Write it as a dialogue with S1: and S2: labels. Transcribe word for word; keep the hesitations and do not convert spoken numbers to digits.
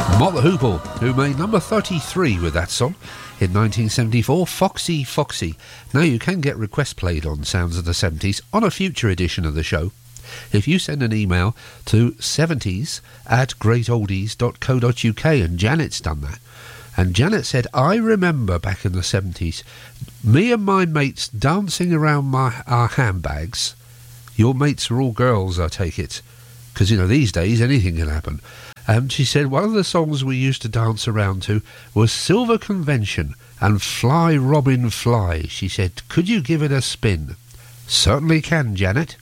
S1: Mott the Hoople, who made number thirty-three with that song in nineteen seventy-four, Foxy Foxy. Now you can get requests played on Sounds of the seventies on a future edition of the show. If you send an email to seventies at great oldies dot co dot uk, and Janet's done that. And Janet said, I remember back in the seventies, me and my mates dancing around my our handbags. Your mates are all girls, I take it. Because, you know, these days anything can happen. Um, she said one of the songs we used to dance around to was Silver Convention and Fly Robin Fly. She said, could you give it a spin? Certainly can, Janet.